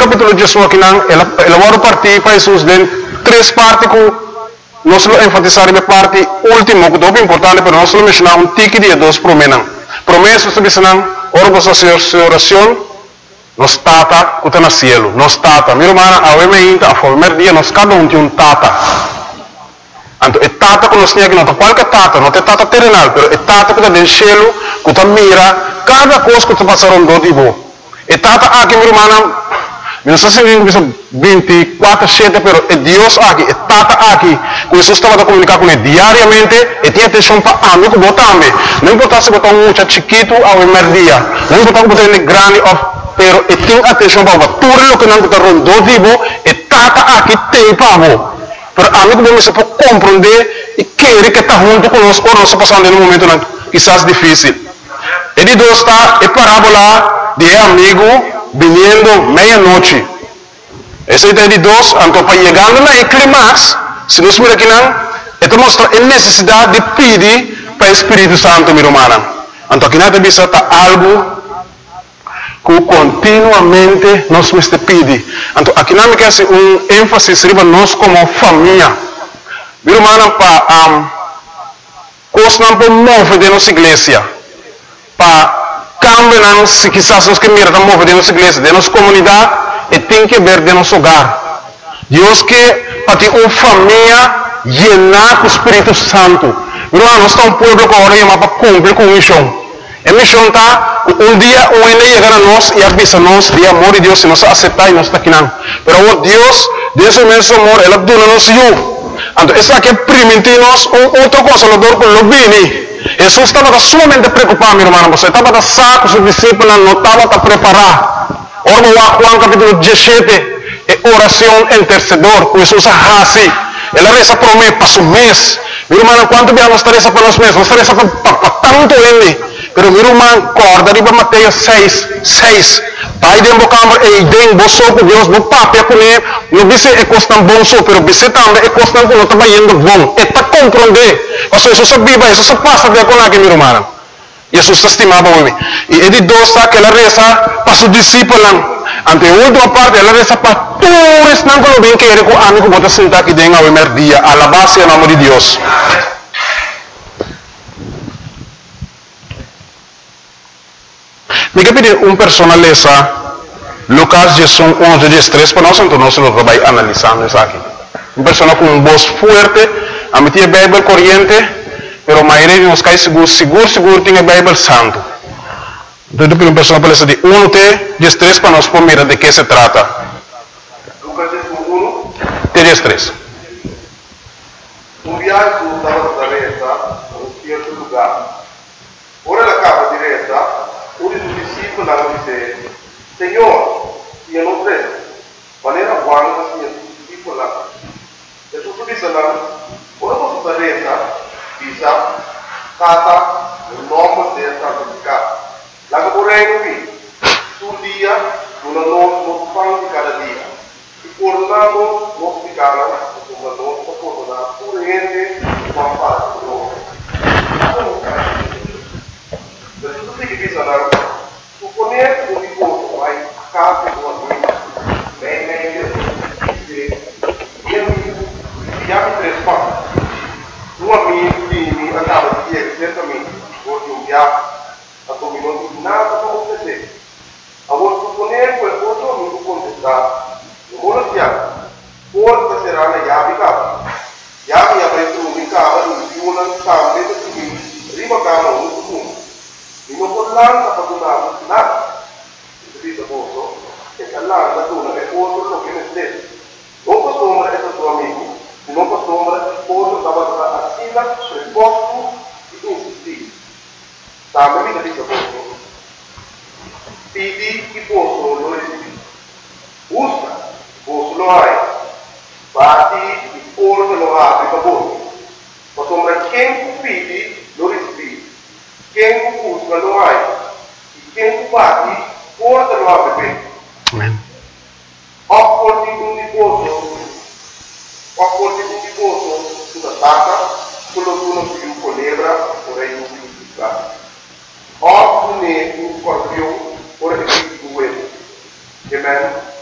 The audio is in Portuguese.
capítulo 18 aqui não, ela vai partir para Jesus de três partes que nós vamos enfatizar a parte última, que é importante, mas nós vamos mencionar um tique de dois promessas. Promessas, você não, ora você a oração, nós tata, que está no cielo, nós tata. Meu irmão, a OMI, a primeiro dia, nós cada um tem um tata. Então, é tata que nós temos aqui, não é qualquer tata, não é tata terrenal, mas é tata que está no cielo, que está mira, cada coisa que está passando do tipo. É tata aqui, meu irmão, não sei se 24/7, mas é Deus aqui, é tata aqui, que Jesus estava a comunicar com ele diariamente, e tinha atenção para amigo botar-me. Não importa se botar um muchacho chiquito ao primeiro dia, não importa se botar ele grande, pero e tem atenção para tudo o que não está rondando vivo, e tata aqui tem para você. Pero amigo você pode compreender e querer que está junto conosco, ou nós passando em um momento quizás difícil. E de dois está a parábola de amigo vindo meia-noite. Essa é de dois, então para chegando na clímax, se nós miramos aqui não, então mostra a necessidade de pedir para o Espírito Santo, meu irmão. Então aqui nada bisa está algo que continuamente nós temos que pedir. Então aqui não me quer ser ênfase para nós como família. Meu irmão, para coisas não podemos mover de nossa igreja, para cambiar, se quizás nós queremos mover de nossa igreja, de nossa comunidade, e tem que ver de nosso hogar. Deus quer para ter uma família llena com o Espírito Santo. Meu irmão, nós estamos um povo que agora chama para cumprir com a missão. A missão está, um dia o ainda chegar a nós e avisa nós de amor de Deus, se nós aceitar e nós está aqui não. Mas Deus, desse mesmo amor, Ele dá-nos eu. Então, essa aqui é primitivos, outro consolador com o bem. Jesus estava sumamente preocupado, meu irmão. Você estava saco, seus discípulos não estavam a preparar. Ora, Juan capítulo 17, é oração intercedor, com Jesus assim. Ela reza por mim, para o mês. Meu irmão, quanto bem nós reza para nós mesmos? Nós reza para tanto ele. Pero meu irmão, corda, riba Mateus 6. Pai de embocambre, e den, boso com Deus, no papel com ele, não disse é costan bom só, pero disse também é costan com não está indo bom. É para compreender. Mas Jesus viva, Jesus passa de com aqui, meu irmão. Jesus estimava o homem. E ele dosta que ela reza para seus discípulos. Ante a última parte, ela reza para todos, não que bem que ele com amigo pode sentar aqui dentro ao primeiro dia, a la base do nome de Deus. Me pedir personaleza Lucas 11:13 para nós, então nós vamos analisando isso aqui. Uma pessoa com uma voz forte, a meter a Bíblia corrente, pero a maioria de nós cai seguro tem a Bíblia santo. Então, uma pessoa palestra de 1:13 para nós mirar de que se trata. Lucas 1:13. Um viaggio dalla Nazareta a un certo lugar. Ora la capa diretta, uno dei discepoli disse: Signore, io non credo. Ma era buono che sia discepolo là. E su disse là, ora posso Nazareta, dice, Tata, il nome del santificato. La che vorrei qui, sul dia, una non fanno di cada dia. E coronando, non si cala, come non si corona, pure niente, ma fa loro. Per tutto che bisogna, supponere un ricordo, vai a casa di una guida, meglio, chiami tre spazi. Un amico mi andava di ieri, certamente, oggi un viaggio, a come non di nada come te. A voi supponere quel cosa non può contestare. Non vuole piano. Forse sarà una chiave cava. Chiave avrei trovato in cava, non più una scambio di subito. Prima cava un punto. In un collante ha fatto nada. Capito posto? Che collante ha fatto che forse lo che ne stesso. Non posso ombra è stato amico. Non posso ombra forse stava a silla sul posto e insistì. Stava mi capito posto. Pidi chi posso lo resisti. Usa, posso lo hai. Bati il forse lo apri per voi. Ma sembra che pidi lo resisti. Quem usa lo hai. E quem bate forse lo apre bene.